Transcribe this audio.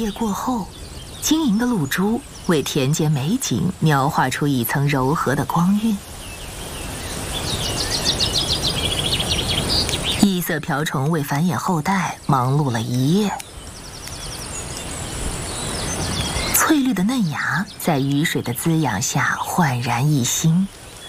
夜过后，晶莹的露珠为田间美景描画出一层柔和的光晕。异色瓢虫为繁衍后代忙碌了一夜，翠绿的嫩芽在雨水的滋养下焕然一新。